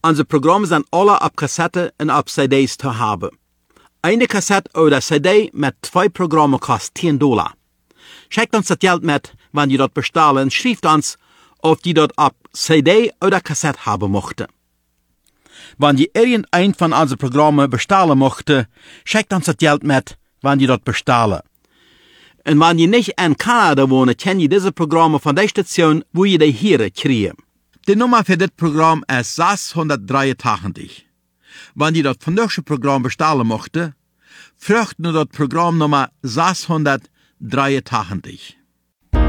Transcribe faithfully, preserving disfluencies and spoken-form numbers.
Unsere Programme sind alle auf Kassette und auf C Ds zu haben. Eine Kassette oder C D mit zwei Programmen kostet zehn Dollar. Schickt uns das Geld mit, wenn ihr dort bestellen, schreibt uns, ob die dort auf C D oder Kassette haben möchte. Wenn ihr irgendein von unseren Programmen bestellen möchte, schickt uns das Geld mit, wenn ihr dort bestellen. Und wenn ihr nicht in Kanada wohnt, könnt ihr diese Programme von der Station, wo ihr die hier kriegt. Die Nummer für das Programm ist sechshundertdreiundachtzig. Wenn ihr das vernünftige Programm bestellen möchte, fragt nur das Programmnummer sechshundertdreiundachtzig.